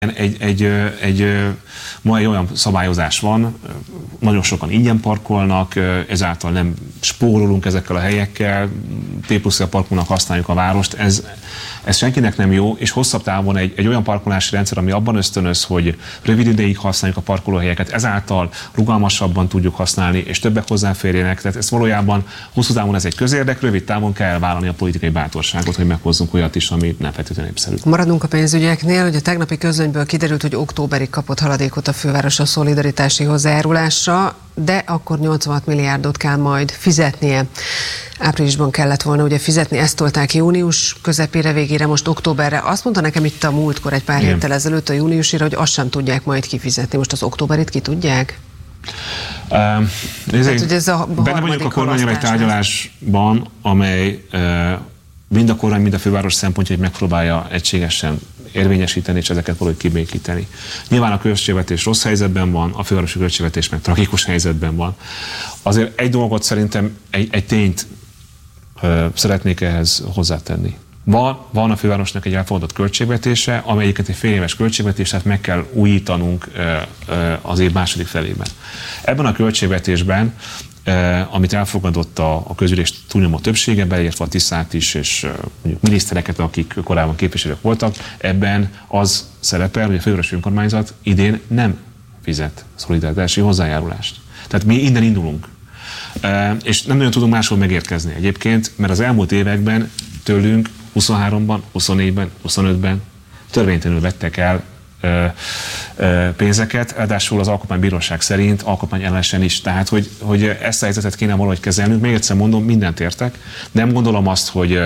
Ma egy olyan szabályozás van, nagyon sokan ingyen parkolnak, ezáltal nem spórolunk ezekkel a helyekkel, T+-a parkolónak használjuk a várost, ez senkinek nem jó, és hosszabb távon egy olyan parkolási rendszer, ami abban ösztönöz, hogy rövid ideig használjuk a parkolóhelyeket, ezáltal rugalmasabban tudjuk használni, és többek hozzáférjenek, tehát ez valójában hosszú távon ez egy közérdek, rövid távon kell vállalni a politikai bátorságot, hogy meghozzunk olyat is, ami nem feltétlenül népszerű. Maradunk a pénzügyeknél, hogy a tegnapi közlönyből kiderült, hogy októberig kapott haladékot a főváros a szolidaritási hozzájárulásra, de akkor 86 milliárdot kell majd fizetnie. Áprilisban kellett volna ugye fizetni, ezt tolták június közepére, végére, most októberre. Azt mondta nekem itt a múltkor egy pár héttel ezelőtt a júniusira, hogy azt sem tudják majd kifizetni. Most az októberit ki tudják? Benne vagyunk a kormánnyal egy tárgyalásban, amely mind a kormány, mind a főváros szempontjait megpróbálja egységesen érvényesíteni, és ezeket valahogy kibékíteni. Nyilván a költségvetés rossz helyzetben van, a fővárosi költségvetés meg tragikus helyzetben van. Azért egy dolgot szerintem, egy tényt szeretnék ehhez hozzátenni. Van a fővárosnak egy elfogadott költségvetése, amely egyébként egy fél éves költségvetés, tehát meg kell újítanunk az év második felében. Ebben a költségvetésben, amit elfogadott a közülés túlnyomó többsége, beleértve a Tiszát is, és mondjuk minisztereket, akik korábban képviselők voltak, ebben az szerepel, hogy a fővárosi önkormányzat idén nem fizet szolidaritási hozzájárulást. Tehát mi innen indulunk. És nem nagyon tudunk máshol megérkezni egyébként, mert az elmúlt években tőlünk 23-ban, 24-ben, 25-ben törvénytelenül vettek el pénzeket, ráadásul az alkotmánybíróság szerint alkotmányellenesen is. Tehát, hogy ezt a helyzetet kéne valahogy kezelnünk. Még egyszer mondom, mindent értek. Nem gondolom azt,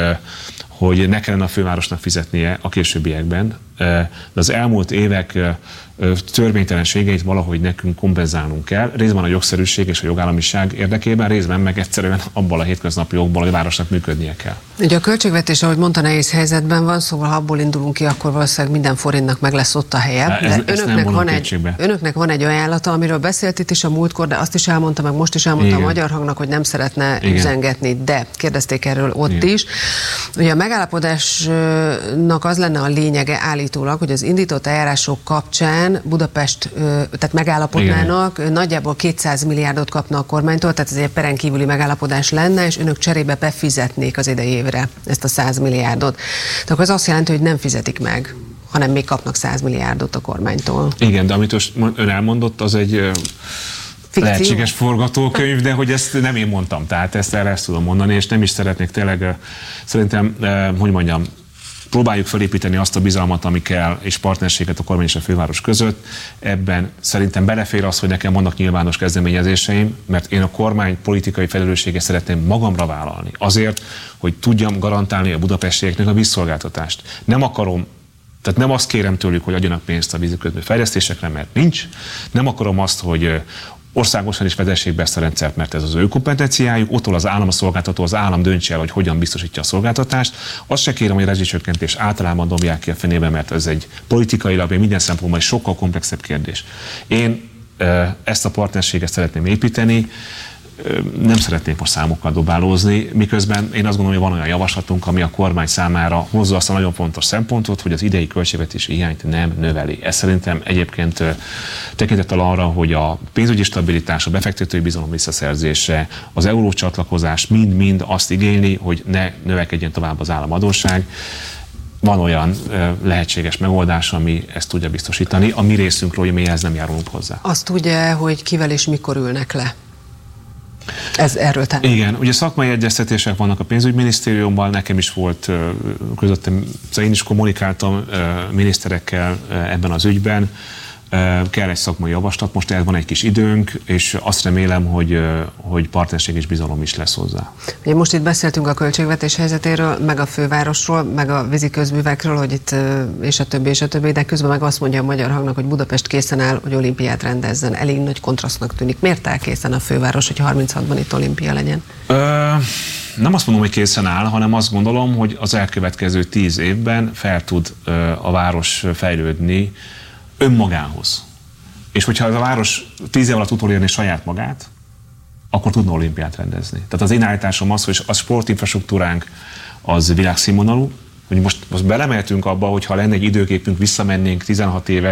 hogy ne kellene a fővárosnak fizetnie a későbbiekben, de az elmúlt évek törvénytelenségeit valahogy nekünk kompenzálnunk kell. Részben a jogszerűség és a jogállamiság érdekében, részben meg egyszerűen abból a hétköznapi jogból, hogy a városnak működnie kell. Ugye a költségvetés, ahogy mondta, nehéz helyzetben van, szóval ha abból indulunk ki, akkor valószínűleg minden forintnak meg lesz ott a helye. Önöknek van egy ajánlata, amiről beszélt itt is a múltkor, de azt is elmondta, meg most is elmondta a Magyar Hangnak, hogy nem szeretne üzengetni, de kérdezték erről ott is. Ugye a megállapodásnak az lenne a lényege állítólag, hogy az indított eljárások kapcsán Budapest, tehát megállapodnának, nagyjából 200 milliárdot kapna a kormánytól, tehát ez egy peren kívüli megállapodás lenne, és önök cserébe befizetnék az idei évre ezt a 100 milliárdot. Tehát akkor az azt jelenti, hogy nem fizetik meg, hanem még kapnak 100 milliárdot a kormánytól. Igen, de amit ön elmondott, az egy lehetséges forgatókönyv, de hogy ezt nem én mondtam, tehát ezt tudom mondani, és nem is szeretnék tényleg, szerintem, hogy mondjam, próbáljuk felépíteni azt a bizalmat, ami kell, és partnerséget a kormány és a főváros között. Ebben szerintem belefér az, hogy nekem vannak nyilvános kezdeményezéseim, mert én a kormány politikai felelősséget szeretném magamra vállalni. Azért, hogy tudjam garantálni a budapestieknek a vízszolgáltatást. Nem akarom, tehát nem azt kérem tőlük, hogy adjanak pénzt a vízkötő fejlesztésekre, mert nincs. Nem akarom azt, hogy országosan is vezessék be ezt a rendszert, mert ez az ő kompetenciájuk, ottól az állam a szolgáltató, az állam döntse el, hogy hogyan biztosítja a szolgáltatást. Azt se kérem, hogy a rezsicsökkentés általában dobják ki a fenébe, mert ez egy politikailag, vagy minden szempontból egy sokkal komplexebb kérdés. Én ezt a partnerséget szeretném építeni, nem szeretnék most számokkal dobálózni, miközben én azt gondolom, hogy van olyan javaslatunk, ami a kormány számára hozza azt a nagyon fontos szempontot, hogy az idei költségvetési hiányt nem növeli. Ez szerintem egyébként tekintettel arra, hogy a pénzügyi stabilitás, a befektetői bizalom visszaszerzése, az eurócsatlakozás mind-mind azt igényli, hogy ne növekedjen tovább az államadósság. Van olyan lehetséges megoldás, ami ezt tudja biztosítani. A mi részünkről, hogy mi ehhez nem járulunk hozzá. Azt tudja, hogy kivel és mikor ülnek le? Ez erről tehát. Igen, ugye szakmai egyeztetések vannak a pénzügyminisztériumban, nekem is volt közöttem, én is kommunikáltam miniszterekkel ebben az ügyben, kell egy szakmai javaslat, most ehhez van egy kis időnk, és azt remélem, hogy partnerség és bizalom is lesz hozzá. Ugye most itt beszéltünk a költségvetés helyzetéről, meg a fővárosról, meg a vízi közművekről, hogy itt és a többi, de közben meg azt mondja a Magyar Hangnak, hogy Budapest készen áll, hogy olimpiát rendezzen. Elég nagy kontrasztnak tűnik. Miért áll készen a főváros, hogy 36-ban itt olimpia legyen? Nem azt mondom, hogy készen áll, hanem azt gondolom, hogy az elkövetkező 10 évben fel tud a város fejlődni önmagához. És hogyha a város 10 év alatt utolérni saját magát, akkor tudna olimpiát rendezni. Tehát az én állításom az, hogy a sportinfrastruktúránk az világszínvonalú, hogy most belemeltünk abba, hogy ha lenne egy időképünk, visszamennénk 16 éve,